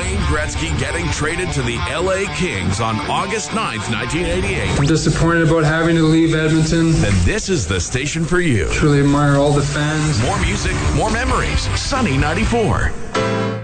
Wayne Gretzky getting traded to the LA Kings on August 9th, 1988. I'm disappointed about having to leave Edmonton. Then this is the station for you. Truly admire all the fans. More music, more memories. Sunny 94.